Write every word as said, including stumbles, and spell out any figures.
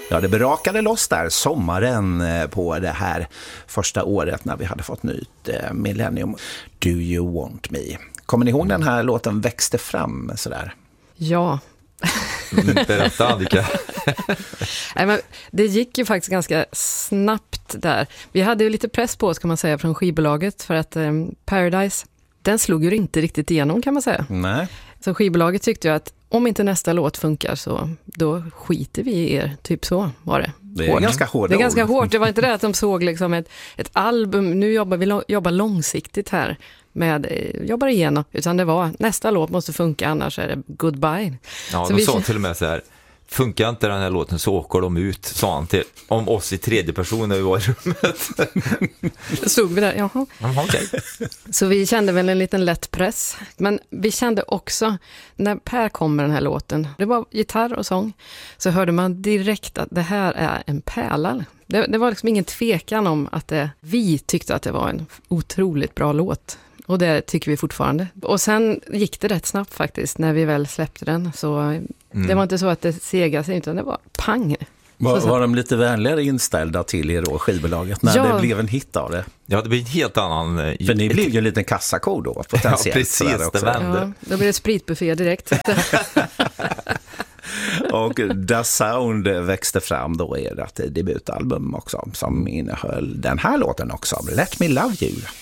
Ja, det berakade loss där sommaren på det här första året när vi hade fått nytt eh, millennium. Do you want me? Kommer ni ihåg den här låten växte fram sådär? Ja. Mm, berätta, Annika. Nej, men det gick ju faktiskt ganska snabbt där. Vi hade ju lite press på oss kan man säga från skivbolaget för att eh, Paradise, den slog ju inte riktigt igenom kan man säga. Nej. Så skivbolaget tyckte ju att om inte nästa låt funkar så då skiter vi i er. Typ så var det. Det är hårt. ganska hårda Det är ganska ord. hårt. Det var inte det att de såg liksom ett, ett album. Nu jobbar vi lo- jobbar långsiktigt här med jobbar igenom. Utan det var nästa låt måste funka annars är det goodbye. Ja, så de vi... sa till och med så här: funkar inte den här låten så åker de ut, sa han till om oss i tredje person när vi var i rummet. Då stod vi där, jaha. Jaha, okej. Så vi kände väl en liten lätt press. Men vi kände också, när Per kom med den här låten, det var gitarr och sång, så hörde man direkt att det här är en pärla. Det, det var liksom ingen tvekan om att det, vi tyckte att det var en otroligt bra låt. Och det tycker vi fortfarande. Och sen gick det rätt snabbt faktiskt när vi väl släppte den. Så mm. det var inte så att det segade sig, utan det var pang. Var, var de lite vänligare inställda till er då, skivbolaget, när ja. det blev en hit av det? Ja, det blir en helt annan... För ni blev ju en liten kassako då, potentiellt. Ja, precis, det vände. Ja, då blir det spritbuffé direkt. Och The Sound växte fram då i ert debutalbum också, som innehöll den här låten också, Let Me Love You.